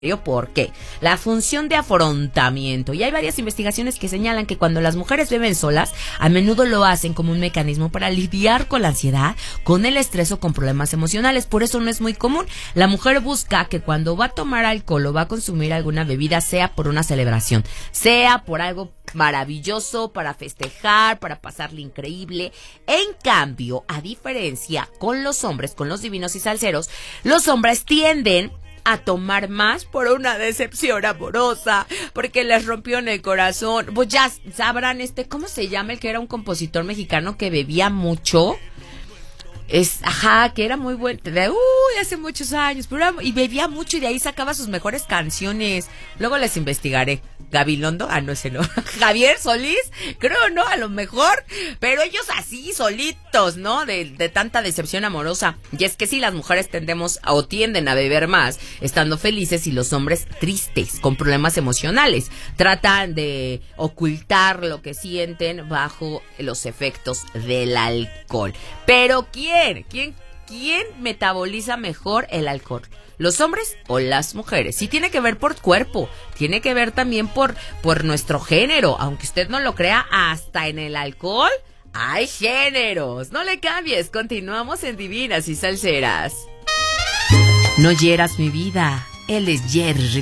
¿Por qué? La función de afrontamiento. Y hay varias investigaciones que señalan que cuando las mujeres beben solas, a menudo lo hacen como un mecanismo para lidiar con la ansiedad, con el estrés o con problemas emocionales. Por eso no es muy común. La mujer busca que cuando va a tomar alcohol o va a consumir alguna bebida, sea por una celebración, sea por algo maravilloso, para festejar, para pasarle increíble. En cambio, a diferencia con los hombres, con los divinos y salseros, los hombres tienden a tomar más por una decepción amorosa, porque les rompió en el corazón. Pues ya sabrán, ¿cómo se llama? El que era un compositor mexicano que bebía mucho. Que era muy bueno, hace muchos años, y bebía mucho y de ahí sacaba sus mejores canciones. Luego les investigaré. Gabilondo, no sé, no. Javier Solís, creo, ¿no? A lo mejor, pero ellos así, solitos, ¿no? De tanta decepción amorosa. Y es que sí, las mujeres tienden a beber más, estando felices, y los hombres tristes, con problemas emocionales. Tratan de ocultar lo que sienten bajo los efectos del alcohol. Pero ¿Quién metaboliza mejor el alcohol? ¿Los hombres o las mujeres? Sí, tiene que ver por cuerpo, tiene que ver también por nuestro género. Aunque usted no lo crea, hasta en el alcohol hay géneros. No le cambies, continuamos en Divinas y Salseras. No hieras mi vida, él es Jerry.